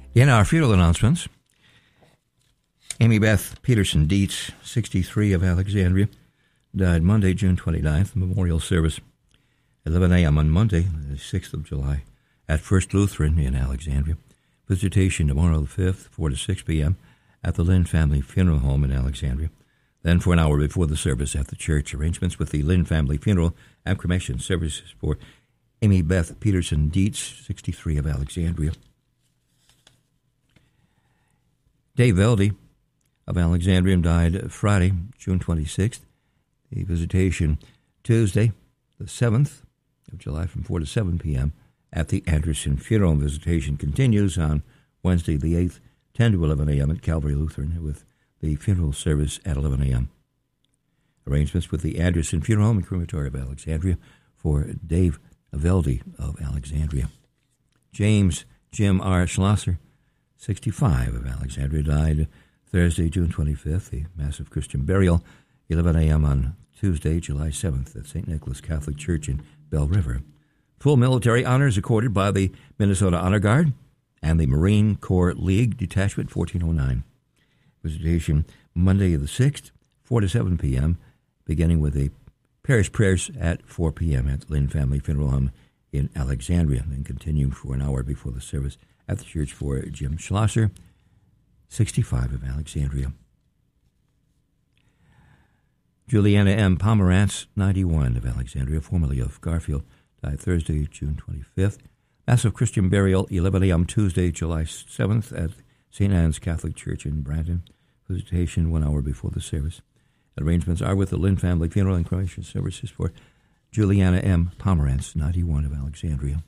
In our funeral announcements, Amy Beth Peterson Dietz, 63, of Alexandria, died Monday, June 29th. Memorial service, 11 a.m. on Monday, the 6th of July, at First Lutheran in Alexandria. Visitation tomorrow, the 5th, 4 to 6 p.m. at the Lynn Family Funeral Home in Alexandria. Then for an hour before the service at the church, arrangements with the Lynn Family Funeral and Cremation Services for Amy Beth Peterson Dietz, 63, of Alexandria. Dave Velde of Alexandria died Friday, June 26th. The visitation Tuesday, the 7th of July, from 4 to 7 p.m. at the Anderson Funeral. Visitation continues on Wednesday, the 8th, 10 to 11 a.m. at Calvary Lutheran, with the funeral service at 11 a.m. Arrangements with the Anderson Funeral Home and Crematory of Alexandria for Dave Velde of Alexandria. James Jim R. Schlosser, 65, of Alexandria, died Thursday, June 25th. The massive Christian burial, 11 a.m. on Tuesday, July 7th, at St. Nicholas Catholic Church in Bell River. Full military honors accorded by the Minnesota Honor Guard and the Marine Corps League Detachment 1409. Visitation Monday the 6th, 4 to 7 p.m., beginning with the parish prayers at 4 p.m. at Lynn Family Funeral Home in Alexandria, and continuing for an hour before the service at the church for Jim Schlosser, 65, of Alexandria. Juliana M. Pomerantz, 91, of Alexandria, formerly of Garfield, died Thursday, June 25th. Massive Christian burial, 11 a.m. Tuesday, July 7th, at St. Anne's Catholic Church in Brandon. Visitation 1 hour before the service. Arrangements are with the Lynn Family Funeral and Cremation Services for Juliana M. Pomerantz, 91, of Alexandria.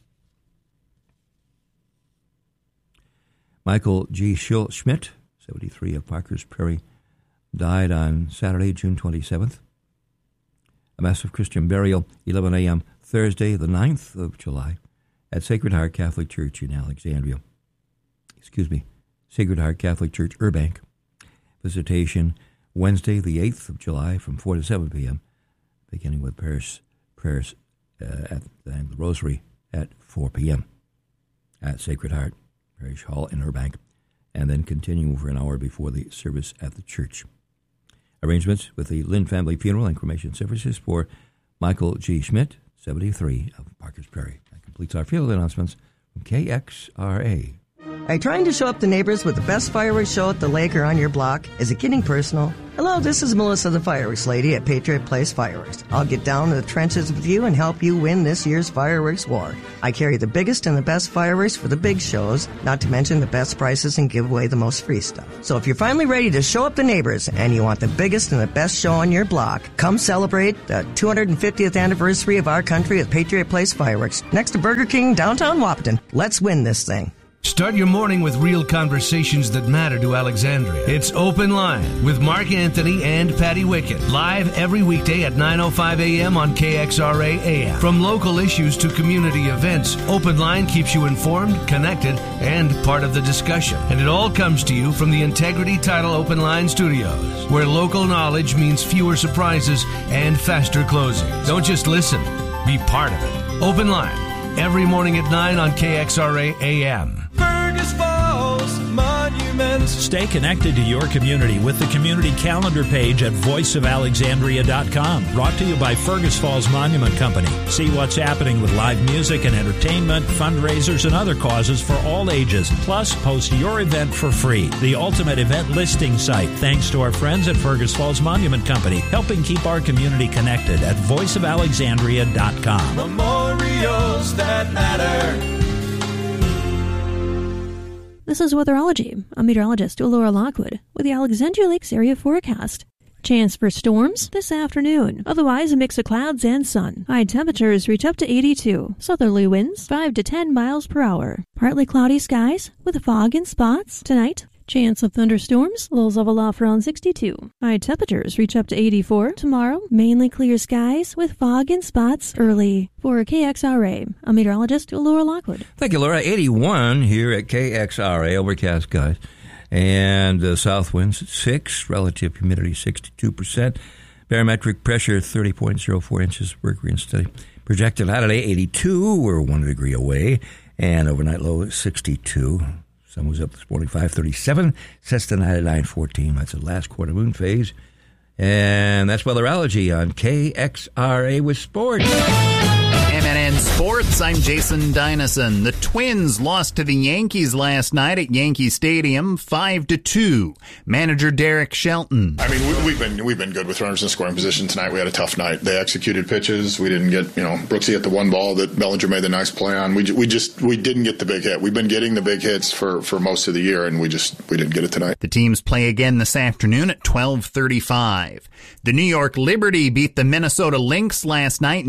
Michael G. Schmidt, 73, of Parker's Prairie, died on Saturday, June 27th. A massive Christian burial, 11 a.m. Thursday, the 9th of July, at Sacred Heart Catholic Church in Alexandria. Sacred Heart Catholic Church, Urbank. Visitation Wednesday, the 8th of July, from 4 to 7 p.m., beginning with prayers at the Rosary at 4 p.m. at Sacred Heart Parish Hall in Urbank, and then continuing for an hour before the service at the church. Arrangements with the Lynn Family Funeral and Cremation Services for Michael G. Schmidt, 73, of Parker's Prairie. That completes our field announcements from KXRA. Are you trying to show up the neighbors with the best fireworks show at the lake or on your block? Is it getting personal? Hello, this is Melissa, the fireworks lady at Patriot Place Fireworks. I'll get down to the trenches with you and help you win this year's fireworks war. I carry the biggest and the best fireworks for the big shows, not to mention the best prices and give away the most free stuff. So if you're finally ready to show up the neighbors and you want the biggest and the best show on your block, come celebrate the 250th anniversary of our country at Patriot Place Fireworks, next to Burger King, downtown Wahpeton. Let's win this thing. Start your morning with real conversations that matter to Alexandria. It's Open Line with Mark Anthony and Patty Wickett. Live every weekday at 9:05 a.m. on KXRA AM. From local issues to community events, Open Line keeps you informed, connected, and part of the discussion. And it all comes to you from the Integrity Title Open Line Studios, where local knowledge means fewer surprises and faster closing. Don't just listen, be part of it. Open Line, every morning at 9 on KXRA AM. Fergus Falls Monuments. Stay connected to your community with the community calendar page at voiceofalexandria.com. Brought to you by Fergus Falls Monument Company. See what's happening with live music and entertainment, fundraisers, and other causes for all ages. Plus, post your event for free. The ultimate event listing site, thanks to our friends at Fergus Falls Monument Company, helping keep our community connected at voiceofalexandria.com. Memorials that matter. This is Weatherology. I'm meteorologist Laura Lockwood with the Alexandria Lakes area forecast. Chance for storms this afternoon. Otherwise, a mix of clouds and sun. High temperatures reach up to 82. Southerly winds 5 to 10 miles per hour. Partly cloudy skies with fog in spots. Tonight, chance of thunderstorms. Lows level off around 62. High temperatures reach up to 84. Tomorrow, mainly clear skies with fog in spots early. For KXRA, I'm meteorologist Laura Lockwood. Thank you, Laura. 81 here at KXRA, overcast skies. And south winds at 6, relative humidity 62%, barometric pressure 30.04 inches of mercury and steady. Projected high today 82, we're 1 degree away, and overnight low 62. Sun was up this morning, 5:37. Sets tonight at 9:14. That's the last quarter moon phase. And that's weatherology on KXRA with sports. MNN Sports, I'm Jason Dynison. The Twins lost to the Yankees last night at Yankee Stadium, 5-2. Manager Derek Shelton. I mean, we've been good with runners in scoring position tonight. We had a tough night. They executed pitches. We didn't get, Brooksy hit the one ball that Bellinger made the nice play on. We didn't get the big hit. We've been getting the big hits for most of the year, and we didn't get it tonight. The teams play again this afternoon at 12:35. The New York Liberty beat the Minnesota Lynx last night,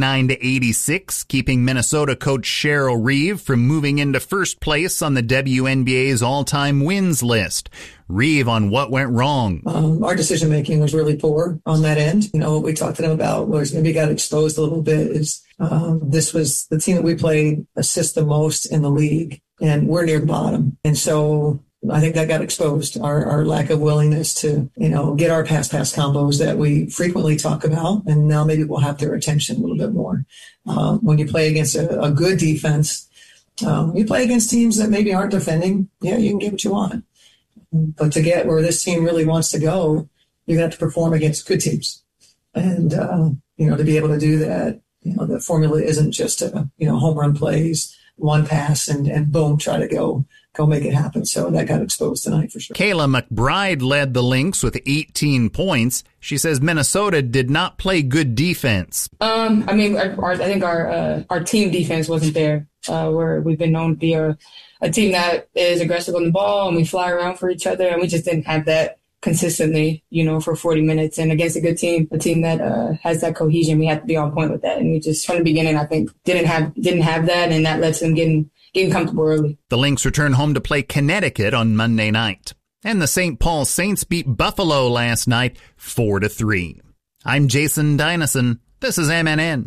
99-86, keeping Minnesota coach Cheryl Reeve from moving into first place on the WNBA's all-time wins list. Reeve on what went wrong. Our decision-making was really poor on that end. What we talked to them about was maybe got exposed a little bit is this was the team that we played assists the most in the league, and we're near the bottom. And so I think that got exposed, our lack of willingness to, get our pass combos that we frequently talk about. And now maybe we'll have their attention a little bit more. When you play against a good defense, you play against teams that maybe aren't defending. Yeah, you can get what you want. But to get where this team really wants to go, you're going to have to perform against good teams. And, to be able to do that, the formula isn't just, home run plays, one pass and boom, try to go make it happen. So that got exposed tonight for sure. Kayla McBride led the Lynx with 18 points. She says Minnesota did not play good defense. I think our team defense wasn't there. Where we've been known to be a team that is aggressive on the ball and we fly around for each other, and we just didn't have that consistently, for 40 minutes. And against a good team, a team that has that cohesion, we had to be on point with that. And we just, from the beginning, I think, didn't have that, and that led to them getting comfortable early. The Lynx return home to play Connecticut on Monday night. And the St. Paul Saints beat Buffalo last night 4-3. I'm Jason Dynison. This is MNN.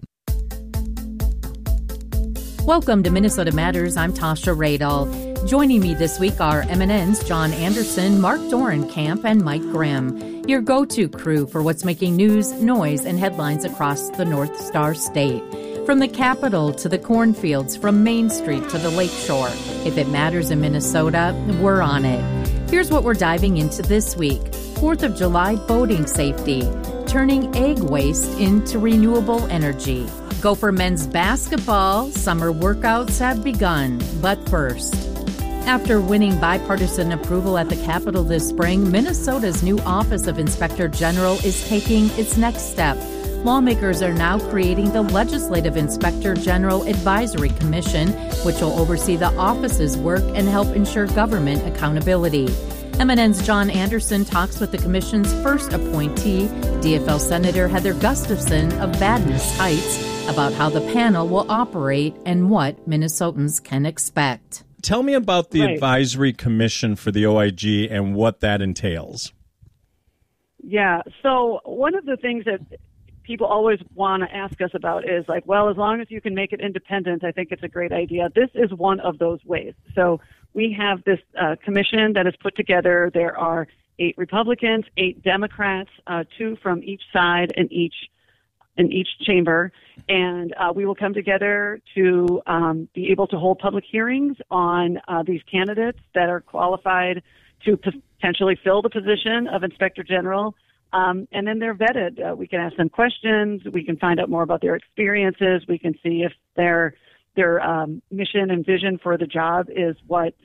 Welcome to Minnesota Matters. I'm Tasha Radal. Joining me this week are MNN's John Anderson, Mark Dorenkamp, and Mike Grimm, your go-to crew for what's making news, noise, and headlines across the North Star State. From the Capitol to the cornfields, from Main Street to the Lakeshore. If it matters in Minnesota, we're on it. Here's what we're diving into this week. 4th of July boating safety. Turning egg waste into renewable energy. Gopher men's basketball. Summer workouts have begun. But first, after winning bipartisan approval at the Capitol this spring, Minnesota's new Office of Inspector General is taking its next step. Lawmakers are now creating the Legislative Inspector General Advisory Commission, which will oversee the office's work and help ensure government accountability. MNN's John Anderson talks with the commission's first appointee, DFL Senator Heather Gustafson of Badness Heights, about how the panel will operate and what Minnesotans can expect. Tell me about the Advisory Commission for the OIG and what that entails. Yeah, so one of the things that people always want to ask us about is like, well, as long as you can make it independent, I think it's a great idea. This is one of those ways. So we have this commission that is put together. There are 8 Republicans, 8 Democrats, 2 from each side in each chamber, and we will come together to be able to hold public hearings on these candidates that are qualified to potentially fill the position of Inspector General. And then they're vetted. We can ask them questions. We can find out more about their experiences. We can see if their mission and vision for the job is what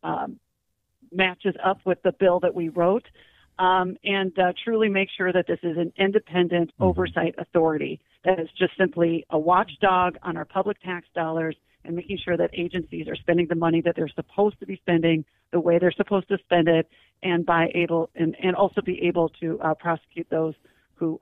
matches up with the bill that we wrote, and truly make sure that this is an independent oversight authority that is just simply a watchdog on our public tax dollars and making sure that agencies are spending the money that they're supposed to be spending the way they're supposed to spend it, and and also be able to prosecute those who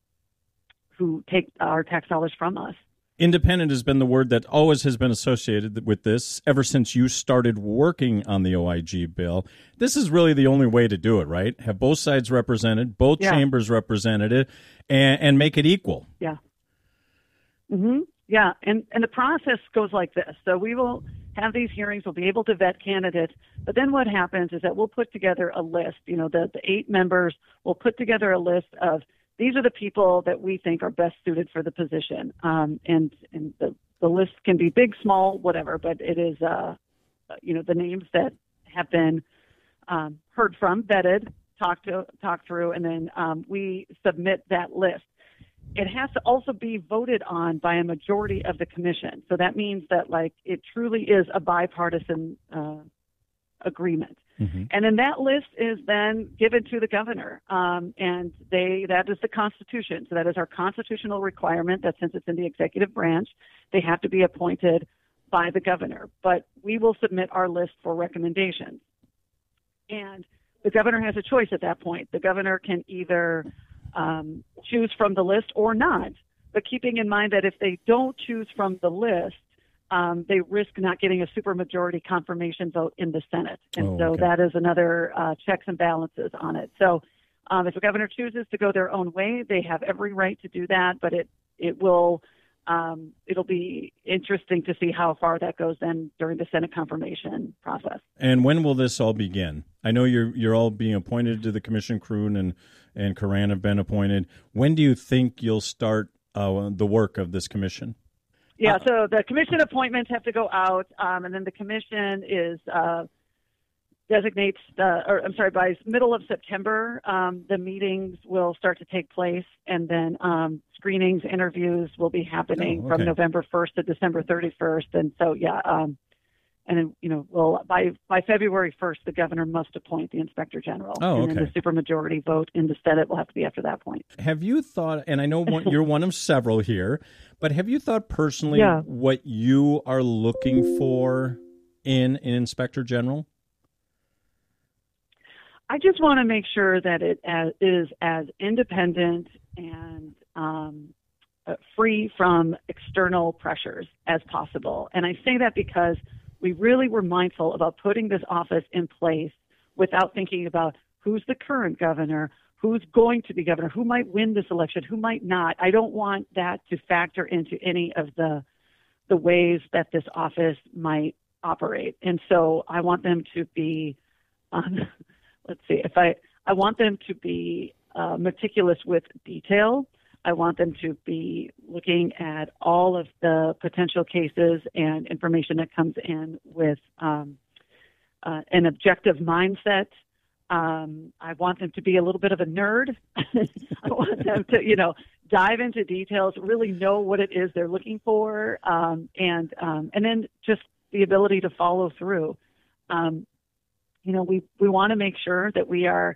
take our tax dollars from us. Independent has been the word that always has been associated with this ever since you started working on the OIG bill. This is really the only way to do it, right? Have both sides represented, both chambers represented, and make it equal. Yeah. Mm-hmm. Yeah, and the process goes like this. So we will have these hearings. We'll be able to vet candidates. But then what happens is that we'll put together a list. The 8 members will put together a list of these are the people that we think are best suited for the position. And the list can be big, small, whatever, but it is, the names that have been heard from, vetted, talked through, and then we submit that list. It has to also be voted on by a majority of the commission. So that means that it truly is a bipartisan agreement. Mm-hmm. And then that list is then given to the governor. And that is the Constitution. So that is our constitutional requirement that since it's in the executive branch, they have to be appointed by the governor. But we will submit our list for recommendations. And the governor has a choice at that point. The governor can either choose from the list or not, but keeping in mind that if they don't choose from the list, they risk not getting a supermajority confirmation vote in the Senate. And so that is another checks and balances on it. So if the governor chooses to go their own way, they have every right to do that, but it'll be interesting to see how far that goes then during the Senate confirmation process. And when will this all begin? I know you're all being appointed to the commission. Kroon and Coran have been appointed. When do you think you'll start the work of this commission? Yeah, so the commission appointments have to go out, and then the commission designates by middle of September, the meetings will start to take place, and then screenings, interviews will be happening from November 1st to December 31st. And so, and then, by February 1st, the governor must appoint the inspector general. And then the supermajority vote in the Senate will have to be after that point. Have you thought, and I know you're one of several here, but have you thought personally what you are looking for in an inspector general? I just want to make sure that it is as independent and free from external pressures as possible. And I say that because we really were mindful about putting this office in place without thinking about who's the current governor, who's going to be governor, who might win this election, who might not. I don't want that to factor into any of the ways that this office might operate. And so I want them to be, I want them to be meticulous with detail. I want them to be looking at all of the potential cases and information that comes in with an objective mindset. I want them to be a little bit of a nerd. I want them to, dive into details, really know what it is they're looking for, and then just the ability to follow through. We want to make sure that we are,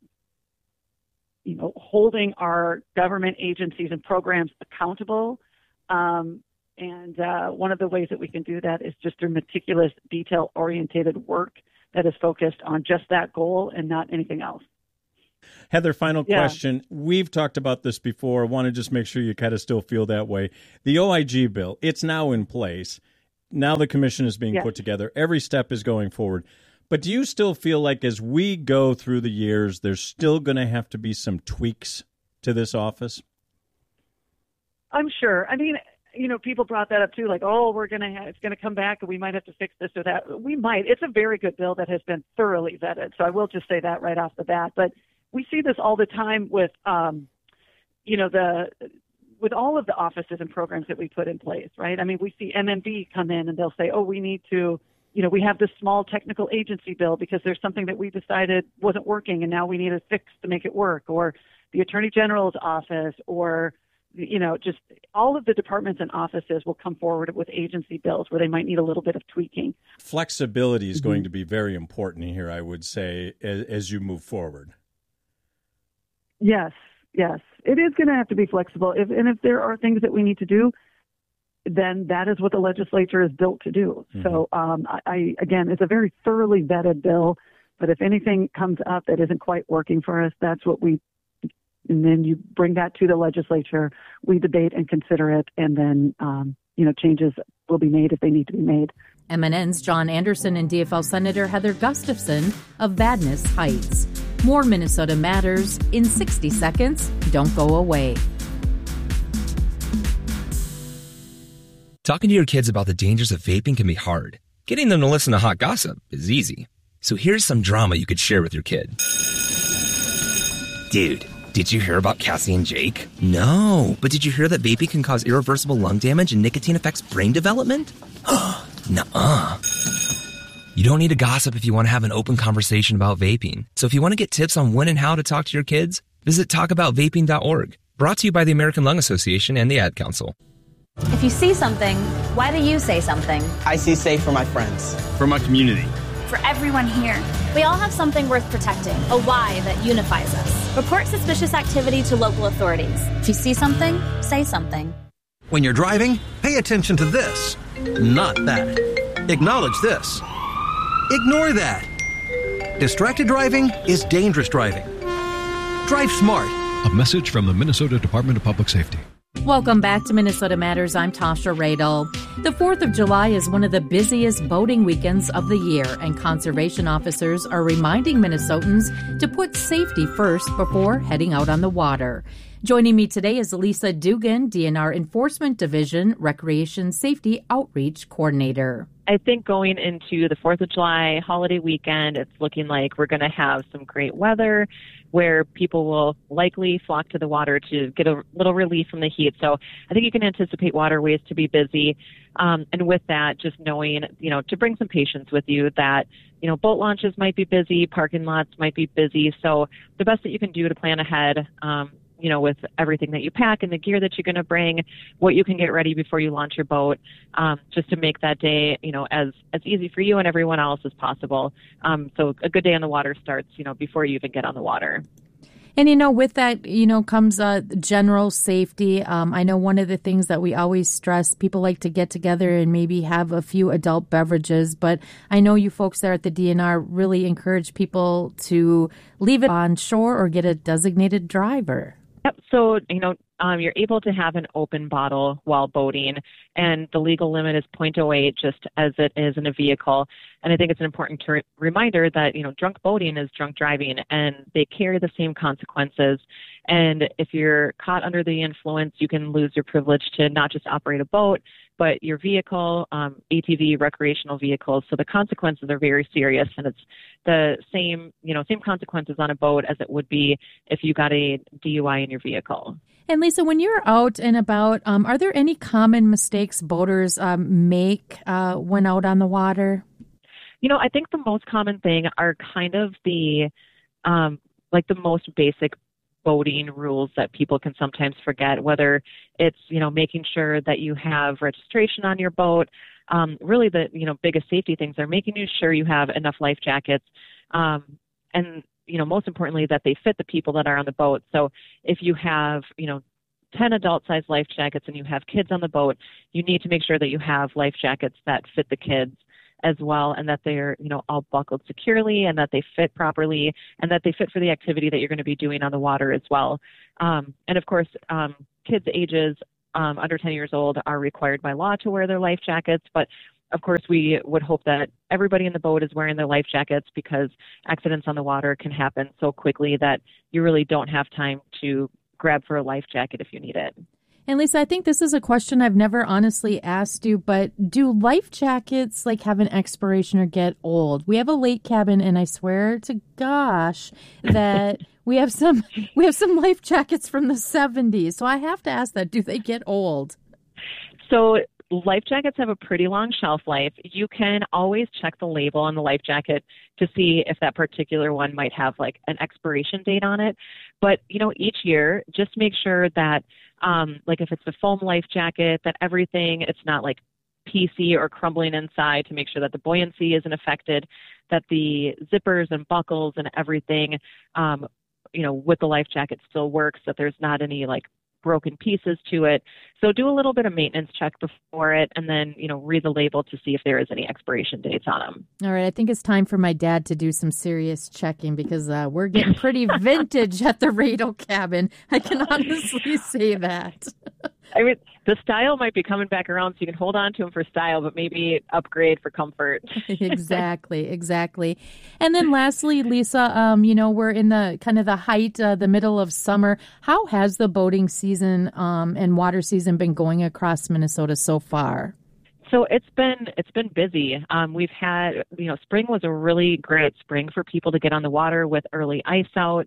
holding our government agencies and programs accountable. And one of the ways that we can do that is just through meticulous, detail-oriented work that is focused on just that goal and not anything else. Heather, final question. We've talked about this before. I want to just make sure you kind of still feel that way. The OIG bill, it's now in place. Now the commission is being put together. Every step is going forward. But do you still feel like as we go through the years, there's still going to have to be some tweaks to this office? I'm sure. I mean, people brought that up too, like, it's going to come back and we might have to fix this or that. We might. It's a very good bill that has been thoroughly vetted. So I will just say that right off the bat. But we see this all the time with, with all of the offices and programs that we put in place, right? I mean, we see MMB come in and they'll say, we need to, we have this small technical agency bill because there's something that we decided wasn't working and now we need a fix to make it work, or the Attorney General's office, or, just all of the departments and offices will come forward with agency bills where they might need a little bit of tweaking. Flexibility is going to be very important here, I would say, as you move forward. Yes. It is going to have to be flexible. If there are things that we need to do, then that is what the legislature is built to do. Mm-hmm. So, again, it's a very thoroughly vetted bill, but if anything comes up that isn't quite working for us, and then you bring that to the legislature, we debate and consider it, and then, changes will be made if they need to be made. MNN's John Anderson and DFL Senator Heather Gustafson of Vadnais Heights. More Minnesota Matters in 60 seconds. Don't go away. Talking to your kids about the dangers of vaping can be hard. Getting them to listen to hot gossip is easy. So here's some drama you could share with your kid. Dude, did you hear about Cassie and Jake? No, but did you hear that vaping can cause irreversible lung damage and nicotine affects brain development? Nuh-uh. You don't need to gossip if you want to have an open conversation about vaping. So if you want to get tips on when and how to talk to your kids, visit talkaboutvaping.org. Brought to you by the American Lung Association and the Ad Council. If you see something, why do you say something? I see safe for my friends. For my community. For everyone here. We all have something worth protecting, a why that unifies us. Report suspicious activity to local authorities. If you see something, say something. When you're driving, pay attention to this, not that. Acknowledge this. Ignore that. Distracted driving is dangerous driving. Drive smart. A message from the Minnesota Department of Public Safety. Welcome back to Minnesota Matters. I'm Tasha Radel. The 4th of July is one of the busiest boating weekends of the year, and conservation officers are reminding Minnesotans to put safety first before heading out on the water. Joining me today is Lisa Dugan, DNR Enforcement Division Recreation Safety Outreach Coordinator. I think going into the 4th of July holiday weekend, it's looking like we're going to have some great weather where people will likely flock to the water to get a little relief from the heat. So I think you can anticipate waterways to be busy. And with that, just knowing, to bring some patience with you that, boat launches might be busy, parking lots might be busy. So the best that you can do to plan ahead, with everything that you pack and the gear that you're going to bring, what you can get ready before you launch your boat, just to make that day, as easy for you and everyone else as possible. So a good day on the water starts, before you even get on the water. And, with that, comes general safety. I know one of the things that we always stress, people like to get together and maybe have a few adult beverages. But I know you folks there at the DNR really encourage people to leave it on shore or get a designated driver. Yep. So, you're able to have an open bottle while boating, and the legal limit is 0.08, just as it is in a vehicle. And I think it's an important reminder that, drunk boating is drunk driving, and they carry the same consequences. And if you're caught under the influence, you can lose your privilege to not just operate a boat, but your vehicle, ATV, recreational vehicles. So the consequences are very serious, and it's the same consequences on a boat as it would be if you got a DUI in your vehicle. And Lisa, when you're out and about, are there any common mistakes boaters make when out on the water? I think the most common thing are kind of the most basic boating rules that people can sometimes forget, whether it's, making sure that you have registration on your boat. Really the, biggest safety things are making sure you have enough life jackets, and most importantly, that they fit the people that are on the boat. So if you have, 10 adult-sized life jackets and you have kids on the boat, you need to make sure that you have life jackets that fit the kids as well, and that they're, all buckled securely, and that they fit properly, and that they fit for the activity that you're going to be doing on the water as well. And of course, kids ages under 10 years old are required by law to wear their life jackets, but of course, we would hope that everybody in the boat is wearing their life jackets, because accidents on the water can happen so quickly that you really don't have time to grab for a life jacket if you need it. And Lisa, I think this is a question I've never honestly asked you, but do life jackets have an expiration or get old? We have a lake cabin, and I swear to gosh that we have some life jackets from the 70s. So I have to ask that, do they get old? So life jackets have a pretty long shelf life. You can always check the label on the life jacket to see if that particular one might have an expiration date on it. But, each year, just make sure that, if it's a foam life jacket, that everything, it's not PC or crumbling inside, to make sure that the buoyancy isn't affected, that the zippers and buckles and everything, with the life jacket still works, that there's not any broken pieces to it. So do a little bit of maintenance check before it, and then, read the label to see if there is any expiration dates on them. All right. I think it's time for my dad to do some serious checking, because we're getting pretty vintage at the Radel cabin. I can honestly say that. I mean, the style might be coming back around, so you can hold on to them for style, but maybe upgrade for comfort. Exactly. And then lastly, Lisa, we're in the kind of the height, the middle of summer. How has the boating season and water season been going across Minnesota so far? So it's been busy. We've had, spring was a really great spring for people to get on the water with early ice out.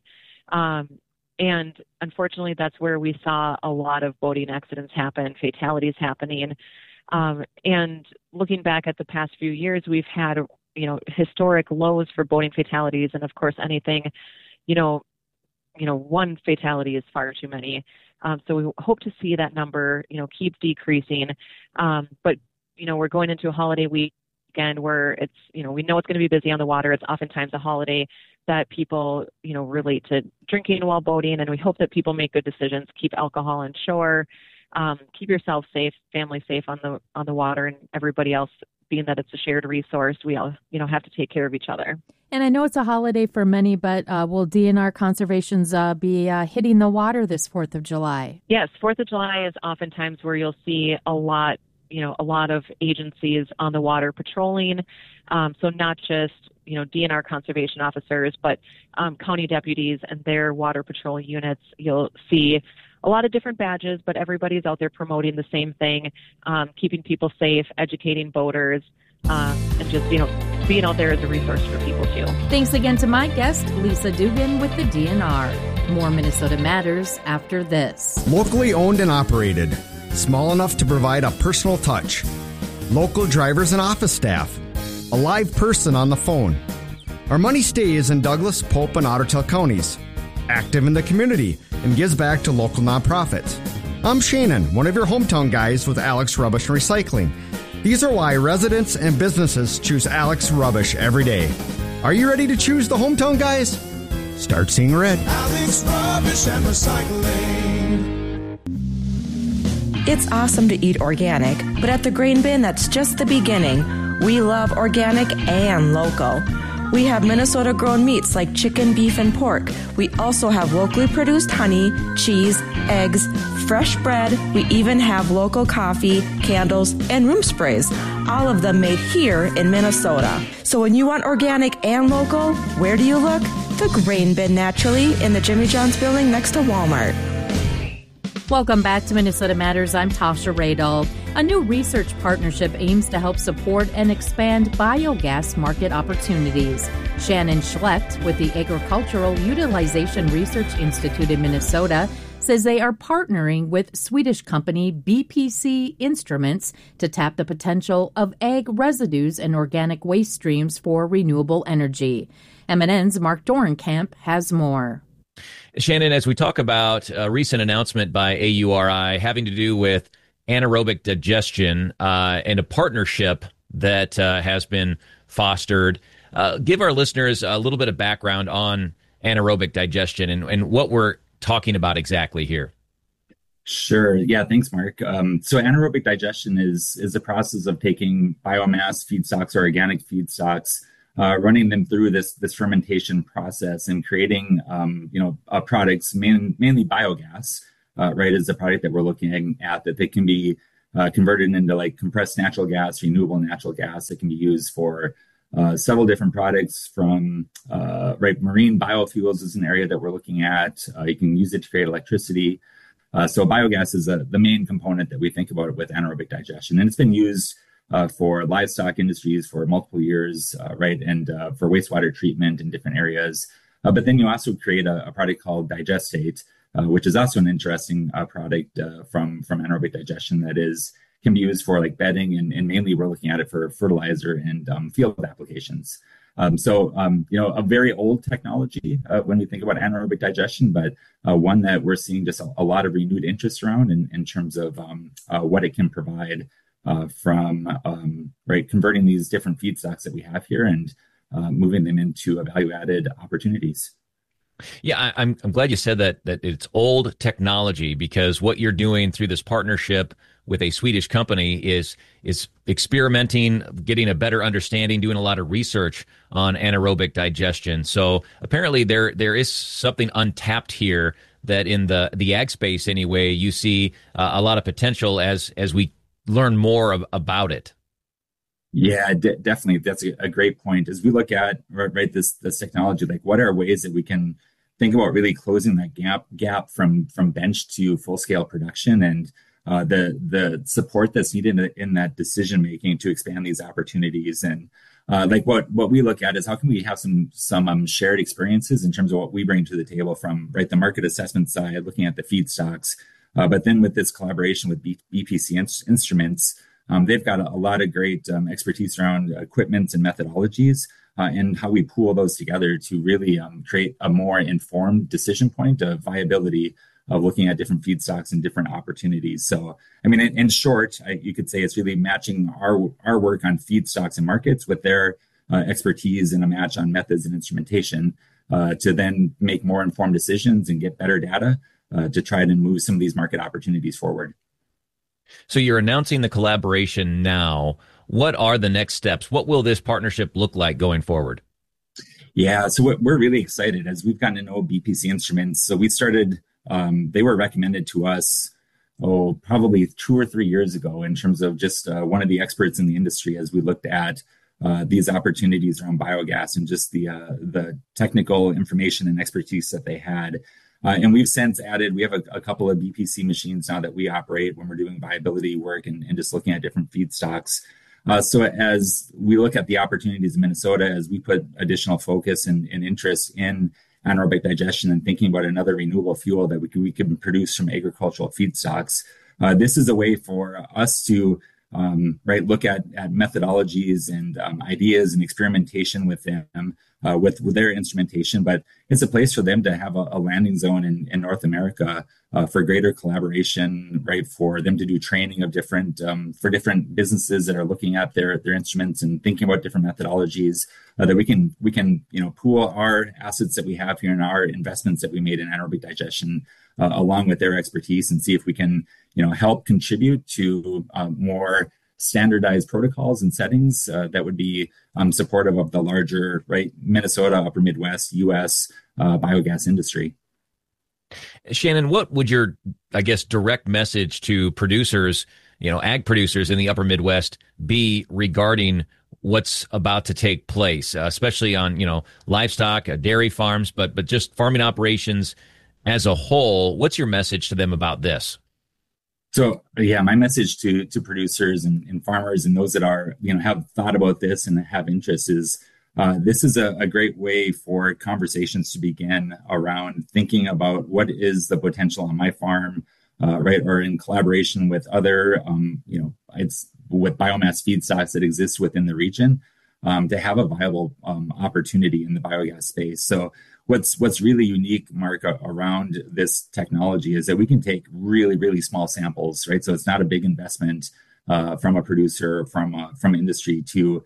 And unfortunately, that's where we saw a lot of boating accidents happen, fatalities happening. And looking back at the past few years, we've had historic lows for boating fatalities. And of course, anything, one fatality is far too many. So we hope to see that number, keep decreasing. But we're going into a holiday weekend where it's, we know it's going to be busy on the water. It's oftentimes a holiday that people, relate to drinking while boating. And we hope that people make good decisions, keep alcohol on shore, keep yourself safe, family safe on the water, and everybody else, being that it's a shared resource, we all, have to take care of each other. And I know it's a holiday for many, but will DNR Conservations be hitting the water this 4th of July? Yes, 4th of July is oftentimes where you'll see a lot of agencies on the water patrolling. So not just, DNR conservation officers, but county deputies and their water patrol units. You'll see a lot of different badges, but everybody's out there promoting the same thing, keeping people safe, educating boaters, and just, being out there as a resource for people too. Thanks again to my guest, Lisa Dugan with the DNR. More Minnesota Matters after this. Locally owned and operated. Small enough to provide a personal touch. Local drivers and office staff. A live person on the phone. Our money stays in Douglas, Pope, and Ottertail counties. Active in the community and gives back to local nonprofits. I'm Shannon, one of your hometown guys with Alex Rubbish and Recycling. These are why residents and businesses choose Alex Rubbish every day. Are you ready to choose the hometown guys? Start seeing red. Alex Rubbish and Recycling. It's awesome to eat organic, but at the Grain Bin, that's just the beginning. We love organic and local. We have Minnesota-grown meats like chicken, beef, and pork. We also have locally produced honey, cheese, eggs, fresh bread. We even have local coffee, candles, and room sprays. All of them made here in Minnesota. So when you want organic and local, where do you look? The Grain Bin, naturally, in the Jimmy John's building next to Walmart. Welcome back to Minnesota Matters. I'm Tasha Radal. A new research partnership aims to help support and expand biogas market opportunities. Shannon Schlecht with the Agricultural Utilization Research Institute in Minnesota says they are partnering with Swedish company BPC Instruments to tap the potential of ag residues and organic waste streams for renewable energy. MNN's Mark Dorenkamp has more. Shannon, as we talk about a recent announcement by AURI having to do with anaerobic digestion and a partnership that has been fostered, give our listeners a little bit of background on anaerobic digestion and what we're talking about exactly here. Sure. Yeah, thanks, Mark. So anaerobic digestion is a process of taking biomass feedstocks or organic feedstocks, running them through this fermentation process and creating, products, mainly biogas, right, is the product that we're looking at, that they can be converted into like compressed natural gas, renewable natural gas that can be used for several different products from, marine biofuels is an area that we're looking at. You can use it to create electricity. So biogas is the main component that we think about with anaerobic digestion. And it's been used for livestock industries for multiple years, and for wastewater treatment in different areas. But then you also create a product called Digestate, which is also an interesting product from anaerobic digestion that can be used for like bedding, and mainly we're looking at it for fertilizer and field applications. A very old technology when we think about anaerobic digestion, but one that we're seeing just a lot of renewed interest around in terms of what it can provide from converting these different feedstocks that we have here and moving them into value-added opportunities. Yeah, I'm glad you said that it's old technology, because what you're doing through this partnership with a Swedish company is experimenting, getting a better understanding, doing a lot of research on anaerobic digestion. So apparently there is something untapped here that in the ag space anyway, you see a lot of potential as we learn more about it. Yeah, definitely. That's a great point. As we look at this technology, like what are ways that we can think about really closing that gap from bench to full scale production, and the support that's needed in that decision making to expand these opportunities. And what we look at is how can we have some shared experiences in terms of what we bring to the table from the market assessment side, looking at the feedstocks, but then with this collaboration with BPC Instruments. they've got a lot of great expertise around equipment and methodologies, and how we pool those together to really create a more informed decision point of viability of looking at different feedstocks and different opportunities. So, I mean, in short, you could say it's really matching our work on feedstocks and markets with their expertise and a match on methods and instrumentation to then make more informed decisions and get better data to try to move some of these market opportunities forward. So you're announcing the collaboration now. What are the next steps? What will this partnership look like going forward? Yeah, so we're really excited as we've gotten to know BPC Instruments. So we started, they were recommended to us, probably 2 or 3 years ago in terms of just one of the experts in the industry as we looked at these opportunities around biogas and just the technical information and expertise that they had. And we've since added, we have a couple of BPC machines now that we operate when we're doing viability work and just looking at different feedstocks. So as we look at the opportunities in Minnesota, as we put additional focus and interest in anaerobic digestion and thinking about another renewable fuel that we can produce from agricultural feedstocks, this is a way for us to look at methodologies and ideas and experimentation with them, with their instrumentation, but it's a place for them to have a landing zone in North America for greater collaboration, right? For them to do training of different for different businesses that are looking at their instruments and thinking about different methodologies that we can pool our assets that we have here and our investments that we made in anaerobic digestion along with their expertise and see if we can help contribute to more standardized protocols and settings that would be supportive of the larger, Minnesota, Upper Midwest, U.S. Biogas industry. Shannon, what would your, direct message to producers, ag producers in the Upper Midwest be regarding what's about to take place, especially on, livestock, dairy farms, but just farming operations as a whole? What's your message to them about this? So, my message to producers and farmers and those that are, have thought about this and have interest is this is a great way for conversations to begin around thinking about what is the potential on my farm, or in collaboration with other, with biomass feedstocks that exist within the region to have a viable opportunity in the biogas space. So what's really unique, Mark, around this technology is that we can take really, really small samples, right? So it's not a big investment from a producer, from industry to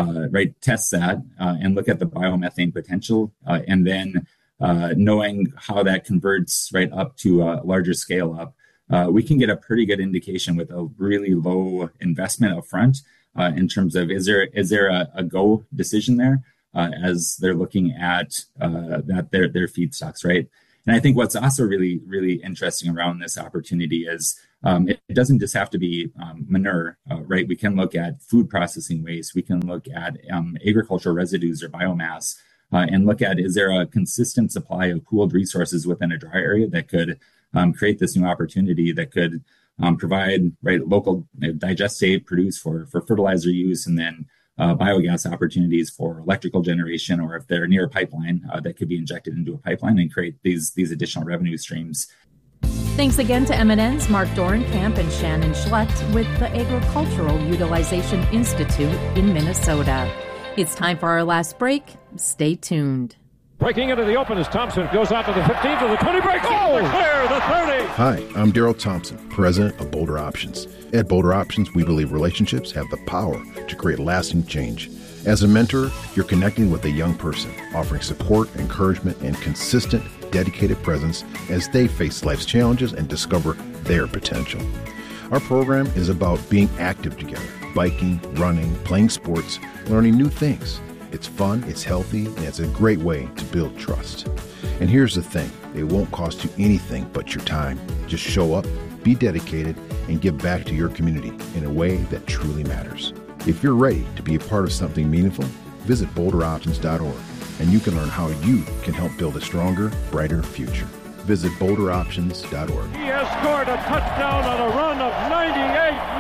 test that and look at the biomethane potential, and then knowing how that converts up to a larger scale up, we can get a pretty good indication with a really low investment up front in terms of is there a go decision there as they're looking at their feedstocks, right? And I think what's also really, really interesting around this opportunity is it doesn't just have to be manure, right? We can look at food processing waste. We can look at agricultural residues or biomass and look at, is there a consistent supply of pooled resources within a dry area that could create this new opportunity that could provide local digestate, produce for fertilizer use, and then biogas opportunities for electrical generation, or if they're near a pipeline that could be injected into a pipeline and create these additional revenue streams. Thanks again to MNN's Mark Dorenkamp and Shannon Schlett with the Agricultural Utilization Institute in Minnesota. It's time for our last break. Stay tuned. Breaking into the open as Thompson goes out to the 15 to the 20 break. Oh, clear the 30. Hi, I'm Daryl Thompson, president of Boulder Options. At Boulder Options, we believe relationships have the power to create lasting change. As a mentor, you're connecting with a young person, offering support, encouragement, and consistent, dedicated presence as they face life's challenges and discover their potential. Our program is about being active together, biking, running, playing sports, learning new things. It's fun, it's healthy, and it's a great way to build trust. And here's the thing, it won't cost you anything but your time. Just show up, be dedicated, and give back to your community in a way that truly matters. If you're ready to be a part of something meaningful, visit boulderoptions.org, and you can learn how you can help build a stronger, brighter future. Visit boulderoptions.org. He has scored a touchdown on a run of 98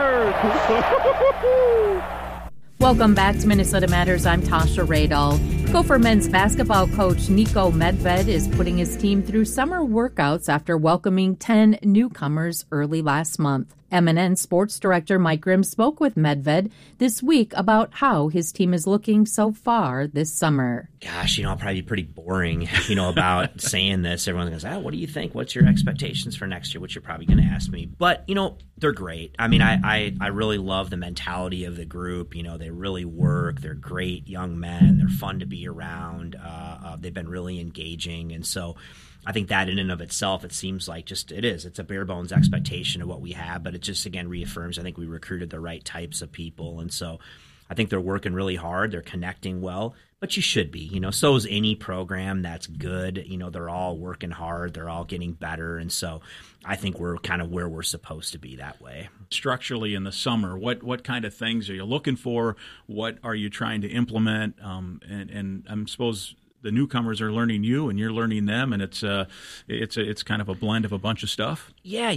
yards. Welcome back to Minnesota Matters. I'm Tasha Radal. Gopher men's basketball coach Nico Medved is putting his team through summer workouts after welcoming 10 newcomers early last month. MNN Sports Director Mike Grimm spoke with Medved this week about how his team is looking so far this summer. Gosh, I'll probably be pretty boring, about saying this. Everyone goes, what do you think? What's your expectations for next year? Which you're probably going to ask me. But, they're great. I mean, I really love the mentality of the group. They really work. They're great young men. They're fun to be around. They've been really engaging. And so I think that in and of itself, it seems like it's a bare bones expectation of what we have. But it just, again, reaffirms, I think we recruited the right types of people. And so I think they're working really hard. They're connecting well. But you should be, so is any program that's good. They're all working hard. They're all getting better. And so I think we're kind of where we're supposed to be that way. Structurally in the summer, what kind of things are you looking for? What are you trying to implement? And I suppose the newcomers are learning you and you're learning them, and it's kind of a blend of a bunch of stuff. Yeah,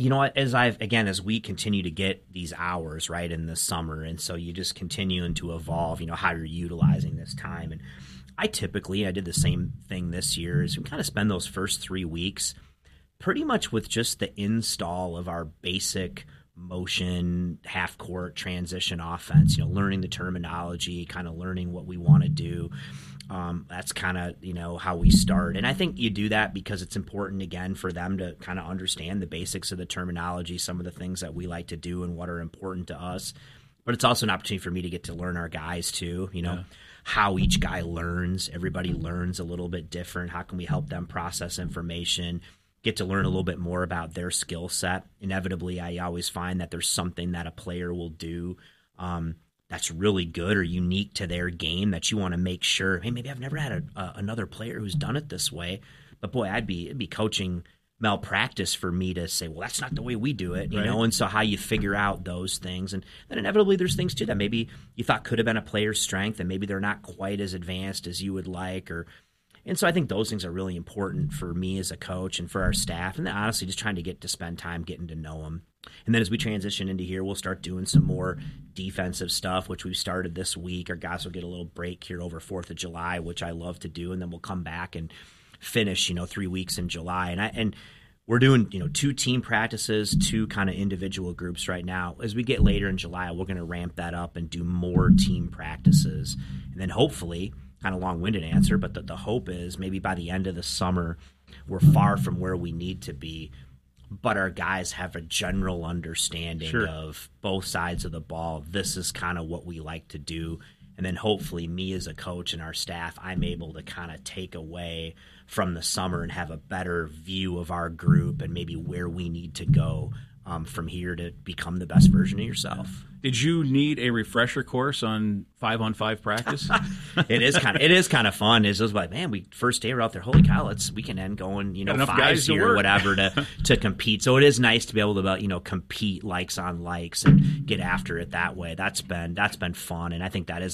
as we continue to get these hours right in the summer, and so you just continuing to evolve, how you're utilizing this time. And I did the same thing this year, is we kind of spend those first 3 weeks pretty much with just the install of our basic motion, half-court transition offense, learning the terminology, kind of learning what we want to do. That's kind of, how we start. And I think you do that because it's important, again, for them to kind of understand the basics of the terminology, some of the things that we like to do and what are important to us. But it's also an opportunity for me to get to learn our guys too, how each guy learns. Everybody learns a little bit different. How can we help them process information? Get to learn a little bit more about their skill set. Inevitably, I always find that there's something that a player will do that's really good or unique to their game that you want to make sure, hey, maybe I've never had another player who's done it this way. But boy, it'd be coaching malpractice for me to say, well, that's not the way we do it, right. And so how you figure out those things. And then inevitably there's things too that maybe you thought could have been a player's strength and maybe they're not quite as advanced as you would like, and so I think those things are really important for me as a coach and for our staff. And then honestly, just trying to get to spend time getting to know them. And then as we transition into here, we'll start doing some more defensive stuff, which we've started this week. Our guys will get a little break here over 4th of July, which I love to do. And then we'll come back and finish, 3 weeks in July. And we're doing, 2 team practices, 2 kind of individual groups right now. As we get later in July, we're going to ramp that up and do more team practices. And then hopefully, kind of long-winded answer, but the hope is maybe by the end of the summer, we're far from where we need to be, but our guys have a general understanding of both sides of the ball. This is kind of what we like to do. And then hopefully me as a coach and our staff, I'm able to kind of take away from the summer and have a better view of our group and maybe where we need to go from here to become the best version of yourself. Did you need a refresher course on 5-on-5 practice? It is kind of fun. It's just like, man, first day we're out there. Holy cow, we can end going 5s here or whatever to compete. So it is nice to be able to compete likes on likes and get after it that way. That's been fun, and I think that is